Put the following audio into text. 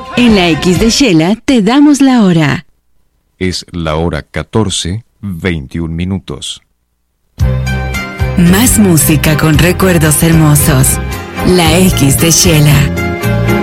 En la X de Shela te damos la hora. Es la hora 14:21. Más música con recuerdos hermosos. La X de Shela.